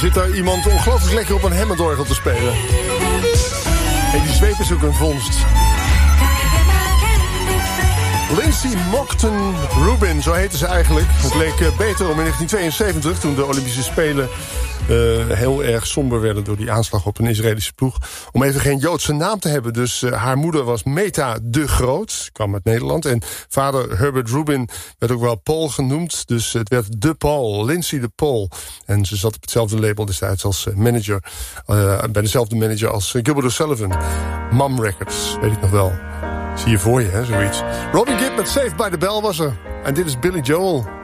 Zit daar iemand ongelooflijk lekker op een Hammond-orgel te spelen. En die zweep is ook een vondst. Lindsay Mockton Rubin, zo heette ze eigenlijk. Het leek beter om in 1972, toen de Olympische Spelen heel erg somber werden door die aanslag op een Israëlische ploeg, om even geen Joodse naam te hebben. Dus haar moeder was Meta de Groot, kwam uit Nederland. En vader Herbert Rubin werd ook wel Paul genoemd. Dus het werd de Paul, Lindsay de Paul. En ze zat op hetzelfde label destijds als manager, bij dezelfde manager als Gilbert O'Sullivan. Mom Records, weet ik nog wel. Zie je voor je, hè, zoiets. Robin Gibb met Saved by the Bell was er. En dit is Billy Joel.